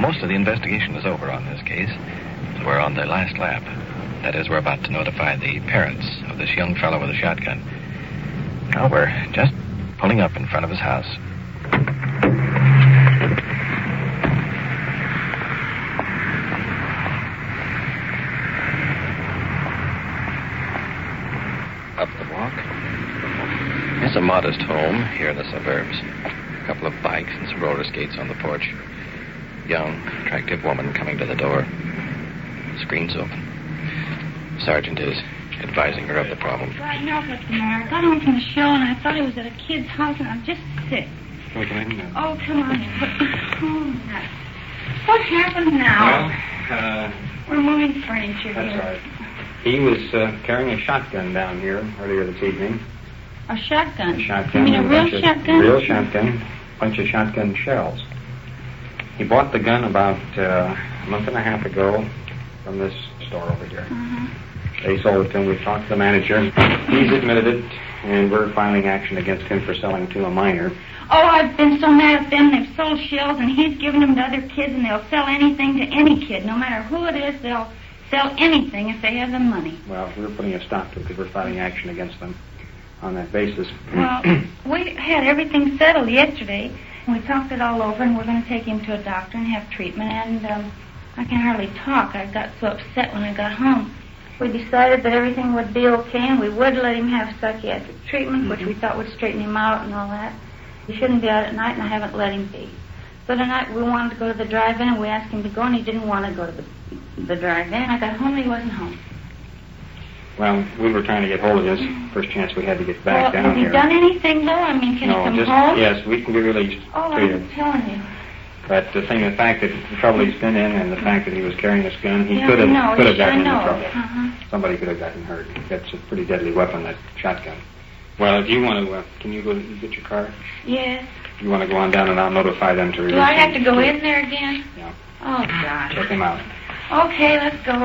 most of the investigation is over on this case. We're on the last lap. That is, we're about to notify the parents of this young fellow with a shotgun. Now we're just pulling up in front of his house. Up the walk. It's a modest home here in the suburbs. A couple of bikes and some roller skates on the porch. Young, attractive woman coming to the door. Screen's open. Sergeant is advising her of the problem. I know what's the matter. I got home from the show and I thought I was at a kid's house and I'm just sick. Can we come in? Oh, come on. What happened now? Well, we're moving furniture that's here. right. He was carrying a shotgun down here earlier this evening. A shotgun? A shotgun. You mean a real shotgun? Real shotgun. A bunch of shotgun shells. He bought the gun about a month and a half ago from this store over here. Uh-huh. They sold it to him. We talked to the manager. He's admitted it, and we're filing action against him for selling to a minor. Oh, I've been so mad at them. They've sold shells, and he's given them to other kids, and they'll sell anything to any kid. No matter who it is, they'll sell anything if they have the money. Well, we're putting a stop to it because we're filing action against them on that basis. Well, we had everything settled yesterday. We talked it all over, and we're going to take him to a doctor and have treatment, and I can hardly talk. I got so upset when I got home. We decided that everything would be okay, and we would let him have psychiatric treatment, which we thought would straighten him out and all that. He shouldn't be out at night, and I haven't let him be. So tonight we wanted to go to the drive-in, and we asked him to go, and he didn't want to go to the drive-in. I got home, and he wasn't home. Well, we were trying to get hold of this first chance we had to get back down here. Has he done anything, though? I mean, can he come home? Yes, we can be released. Oh, I'm telling you. But the fact that the trouble he's been in and the fact that he was carrying this gun, he could have gotten into trouble. Uh-huh. Somebody could have gotten hurt. That's a pretty deadly weapon, that shotgun. Well, if you want to, can you go get your car? Yes. You want to go on down and I'll notify them to release him. Do I have to go in there again? Yeah. Oh, God. Check him out. Okay, let's go.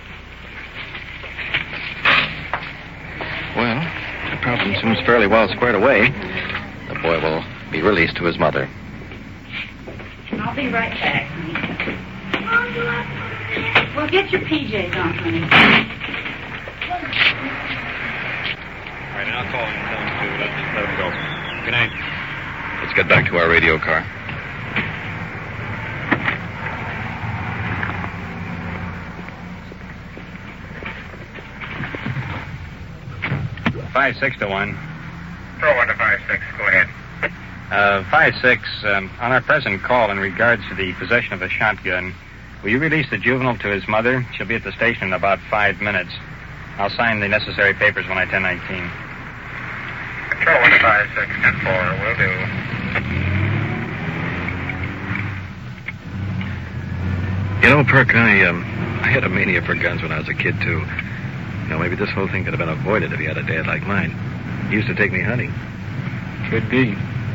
Well, the problem seems fairly well squared away. The boy will be released to his mother. I'll be right back, honey. Well, get your PJs on, honey. All right, I'll call him and tell him to let him go. Good night. Let's get back to our radio car. Five 6 to 1. Throw 1 to 5-6. Go ahead. 5-6, on our present call in regards to the possession of a shotgun, will you release the juvenile to his mother? She'll be at the station in about 5 minutes. I'll sign the necessary papers when I 1019. Control 1 to 5-6, 10-4. Will do. You know, Perk, I had a mania for guns when I was a kid, too. You know, maybe this whole thing could have been avoided if he had a dad like mine. He used to take me hunting. Could be.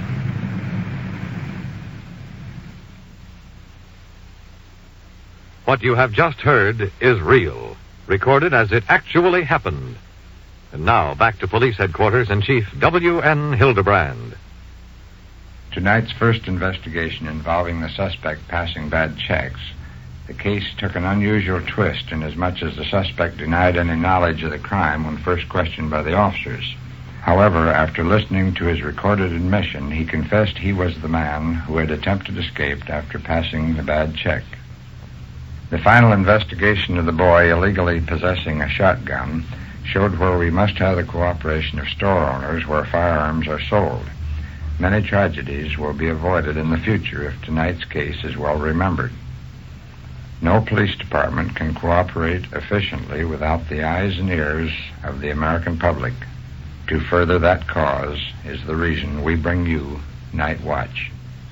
What you have just heard is real, recorded as it actually happened. And now, back to Police Headquarters and Chief W.N. Hildebrand. Tonight's first investigation involving the suspect passing bad checks. The case took an unusual twist inasmuch as the suspect denied any knowledge of the crime when first questioned by the officers. However, after listening to his recorded admission, he confessed he was the man who had attempted escape after passing the bad check. The final investigation of the boy illegally possessing a shotgun showed where we must have the cooperation of store owners where firearms are sold. Many tragedies will be avoided in the future if tonight's case is well remembered. No police department can cooperate efficiently without the eyes and ears of the American public. To further that cause is the reason we bring you Night Watch.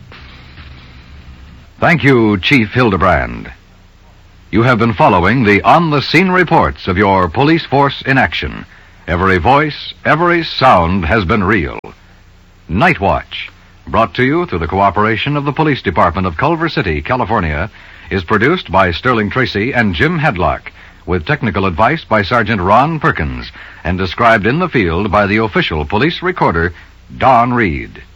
Thank you, Chief Hildebrand. You have been following the on-the-scene reports of your police force in action. Every voice, every sound has been real. Night Watch, brought to you through the cooperation of the Police Department of Culver City, California, is produced by Sterling Tracy and Jim Hadlock, with technical advice by Sergeant Ron Perkins, and described in the field by the official police recorder, Don Reed.